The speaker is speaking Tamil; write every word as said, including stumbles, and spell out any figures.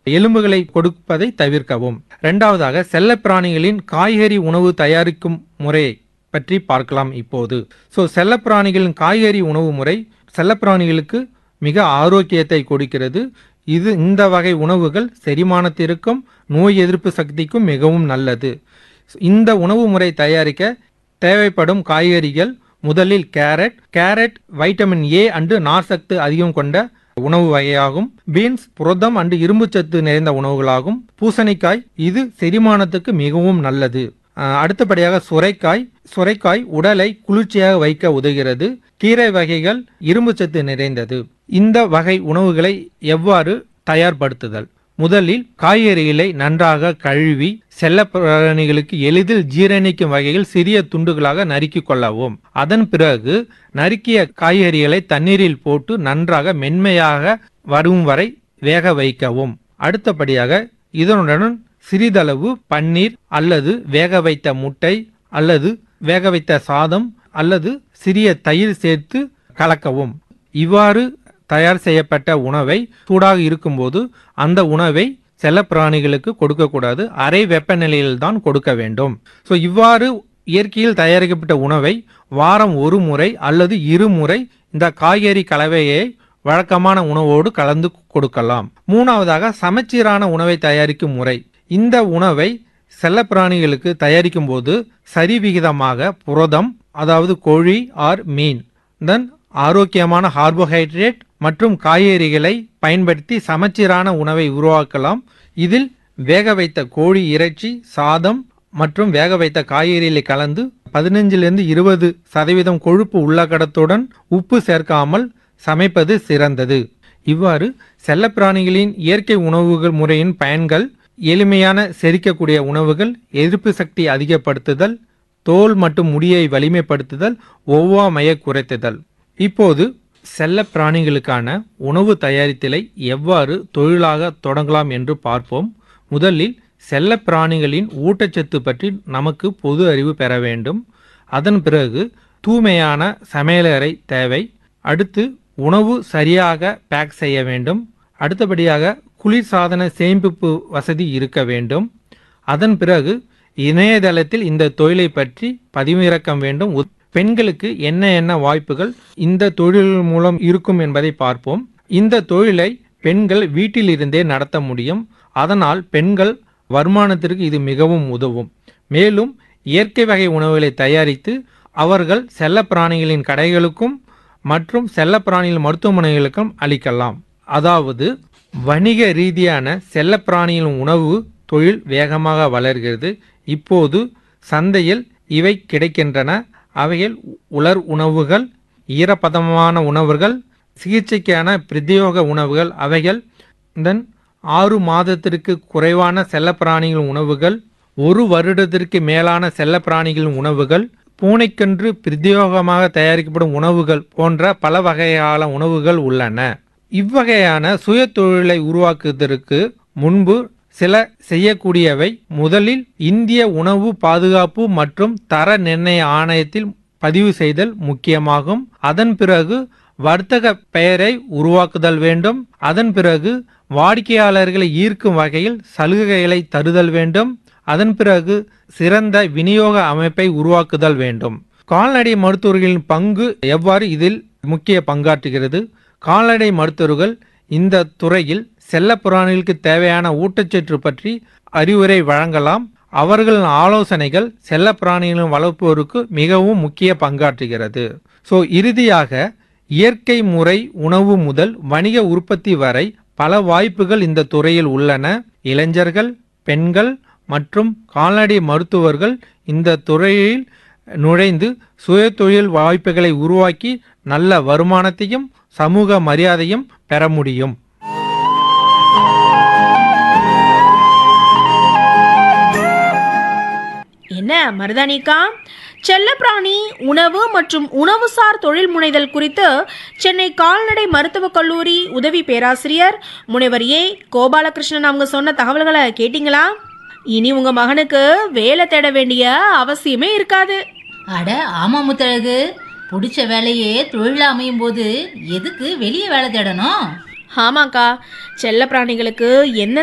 எலும்புகளை கொடுப்பதை தவிர்க்கவும். இரண்டாவதாக, செல்லப்பிராணிகளின் காய்கறி உணவு தயாரிக்கும் முறையை பற்றி பார்க்கலாம் இப்போது. ஸோ செல்லப்பிராணிகளின் காய்கறி உணவு முறை செல்லப்பிராணிகளுக்கு மிக ஆரோக்கியத்தை கொடுக்கிறது. இது இந்த வகை உணவுகள் செரிமானத்திற்கும் நோய் எதிர்ப்பு சக்திக்கும் மிகவும் நல்லது. இந்த உணவு முறை தயாரிக்க தேவைப்படும் காய்கறிகள் முதலில் carrot. Carrot vitamin A and நார்சத்து அதிகம் கொண்ட உணவு வகையாகும். பீன்ஸ் புரதம் அண்டு இரும்புச்சத்து நிறைந்த உணவுகளாகும். பூசணிக்காய் இது செரிமானத்துக்கு மிகவும் நல்லது. அடுத்தபடியாக சுரைக்காய். சுரைக்காய் உடலை குளிர்ச்சியாக வைக்க உதவுகிறது. கீரை வகைகள் இரும்புச்சத்து நிறைந்தது. இந்த வகை உணவுகளை எவ்வாறு தயார்படுத்துதல்? முதலில் காய்கறிகளை நன்றாக கழுவி செல்லப்பிராணிகளுக்கு எளிதில் ஜீரணிக்கும் வகையில் சிறிய துண்டுகளாக நறுக்கிக் கொள்ளவும். அதன் பிறகு நறுக்கிய காய்கறிகளை தண்ணீரில் போட்டு நன்றாக மென்மையாக வரும் வரை வேக வைக்கவும். அடுத்தபடியாக இதனுடன் சிறிதளவு பன்னீர் அல்லது வேக வைத்த முட்டை அல்லது வேக வைத்த சாதம் அல்லது சிறிய தயிர் சேர்த்து கலக்கவும். இவ்வாறு தயார் செய்யப்பட்ட உணவை சூடாக இருக்கும்போது அந்த உணவை செல்லப்பிராணிகளுக்கு கொடுக்கக்கூடாது. அரை வெப்பநிலையில் தான் கொடுக்க வேண்டும். ஸோ இவ்வாறு இயற்கையில் தயாரிக்கப்பட்ட உணவை வாரம் ஒரு முறை அல்லது இருமுறை இந்த காய்கறி கலவையை வழக்கமான உணவோடு கலந்து கொடுக்கலாம். மூணாவதாக, சமச்சீரான உணவை தயாரிக்கும் முறை. இந்த உணவை செல்லப்பிராணிகளுக்கு தயாரிக்கும் போது சரிவிகிதமாக புரதம், அதாவது கோழி ஆர் மீன், தென் ஆரோக்கியமான கார்போஹைட்ரேட் மற்றும் காய்கறிகளை பயன்படுத்தி சமச்சீரான உணவை உருவாக்கலாம். இதில் வேக வைத்த கோழி இறைச்சி, சாதம் மற்றும் வேக வைத்த காய்கறிகளை கலந்து பதினைஞ்சிலிருந்து இருபது சதவீதம் கொழுப்பு உள்ளடக்கத்துடன் உப்பு சேர்க்காமல் சமைப்பது சிறந்தது. இவ்வாறு செல்லப்பிராணிகளின் இயற்கை உணவுகள் முறையின் பயன்கள்: எளிமையான செரிக்கக்கூடிய உணவுகள், எதிர்ப்பு சக்தி அதிகப்படுத்துதல், தோல் மற்றும் முடியை வலிமைப்படுத்துதல், ஒவ்வாமையை குறைத்துதல். இப்போது செல்ல பிராணிகளுக்கான உணவு தயாரித்தலை எவ்வாறு தொழிலாக தொடங்கலாம் என்று பார்ப்போம். முதலில் செல்ல பிராணிகளின் ஊட்டச்சத்து பற்றி நமக்கு பொது அறிவு பெற வேண்டும். அதன் பிறகு தூய்மையான சமையலறை தேவை. அடுத்து உணவு சரியாக பேக் செய்ய வேண்டும். அடுத்தபடியாக குளிர்சாதன சேமிப்பு வசதி இருக்க வேண்டும். அதன் பிறகு இணையதளத்தில் இந்த தொழிலை பற்றி பதிவிறக்கம் வேண்டும். பெண்களுக்கு என்ன என்ன வாய்ப்புகள் இந்த தொழில் மூலம் இருக்கும் என்பதை பார்ப்போம். இந்த தொழிலை பெண்கள் வீட்டிலிருந்தே நடத்த முடியும். அதனால் பெண்கள் வருமானத்திற்கு இது மிகவும் உதவும். மேலும் இயற்கை வகை உணவுகளை தயாரித்து அவர்கள் செல்ல பிராணிகளின் கடைகளுக்கும் மற்றும் செல்ல பிராணிகள் மருத்துவமனைகளுக்கும் அளிக்கலாம். அதாவது வணிக ரீதியான செல்ல பிராணிகளின் உணவு தொழில் வேகமாக வளர்கிறது. இப்போது சந்தையில் இவை கிடைக்கின்றன. அவைகள் உலர் உணவுகள், ஈரப்பதமான உணவுகள், சிகிச்சைக்கான பிரத்யேக உணவுகள். அவைகள் தென் ஆறு மாதத்திற்கு குறைவான செல்லப்பிராணிகள் உணவுகள், ஒரு வருடத்திற்கு மேலான செல்லப்பிராணிகளின் உணவுகள், பூனைக்கன்று பிரத்யேகமாக தயாரிக்கப்படும் உணவுகள் போன்ற பல வகையான உணவுகள் உள்ளன. இவ்வகையான சுய தொழிலை உருவாக்குவதற்கு முன்பு சில செய்யக்கூடியவை: முதலில் இந்திய உணவு பாதுகாப்பு மற்றும் தர நிர்ணய ஆணையத்தில் பதிவு செய்தல் முக்கியமாகும். அதன் பிறகு வர்த்தக பெயரை உருவாக்குதல் வேண்டும். அதன் பிறகு வாடிக்கையாளர்களை ஈர்க்கும் வகையில் சலுகைகளை தருதல் வேண்டும். அதன் பிறகு சிறந்த விநியோக அமைப்பை உருவாக்குதல் வேண்டும். கால்நடை மருத்துவர்களின் பங்கு எவ்வாறு இதில் முக்கிய பங்காற்றுகிறது? கால்நடை மருத்துவர்கள் இந்த துறையில் செல்ல பிராணிகளுக்கு தேவையான ஊட்டச்சத்து பற்றி அறிவுரை வழங்கலாம். அவர்களின் ஆலோசனைகள் செல்ல பிராணிகளின் வளர்ப்போருக்கு மிகவும் முக்கிய பங்காற்றுகிறது. ஸோ இறுதியாக இயற்கை முறை உணவு முதல் வணிக உற்பத்தி வரை பல வாய்ப்புகள் இந்த துறையில் உள்ளன. இளைஞர்கள், பெண்கள் மற்றும் கால்நடை மருத்துவர்கள் இந்த துறையில் நுழைந்து சுய தொழில் வாய்ப்புகளை உருவாக்கி நல்ல வருமானத்தையும் சமூக மரியாதையும் பெற முடியும். என்ன மருதானிக்கா, செல்லப்பிராணி உணவு மற்றும் உணவுசார் தொழில் முனைதல் குறித்து சென்னை கால்நடை மருத்துவக் கல்லூரி உதவி பேராசிரியர் முனைவர் ஏ கோபாலகிருஷ்ணன் அவங்க சொன்ன தகவல்களை கேட்டீங்களா? இனி உங்க மகனுக்கு வேலை தேட வேண்டிய அவசியமே இருக்காது. அட ஆமா முத்தழகு, பிடிச்ச வேலையே தொழில் அமையும் போது எதுக்கு வெளியே வேலை தேடணும்? ஆமாக்கா, செல்ல பிராணிகளுக்கு என்ன